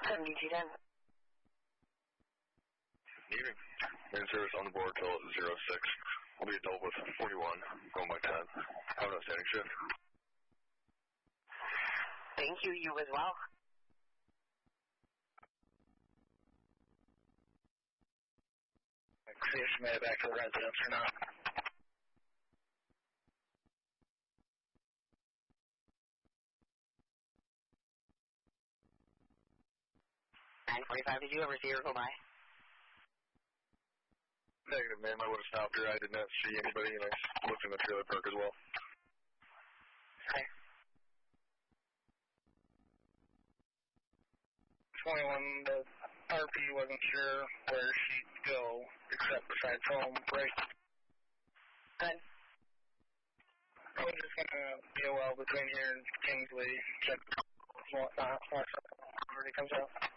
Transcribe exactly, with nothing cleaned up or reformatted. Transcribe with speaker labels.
Speaker 1: seventy-two ten.
Speaker 2: Evening. Main service on the board till zero six. We'll be adult with forty-one, going by ten. Have an outstanding shift.
Speaker 1: Thank you, you as well.
Speaker 3: See if she made it back to the residence or not.
Speaker 1: nine forty-five, did you ever see her go by?
Speaker 2: Negative, ma'am. I would have stopped her. I did not see anybody, and I looked in the trailer park as well.
Speaker 1: Okay.
Speaker 3: twenty-one, the R P wasn't sure where she'd go, except besides home, right?
Speaker 1: Good.
Speaker 3: We're just going to be a while between here and Kingsley, check whatnot, once everybody comes out.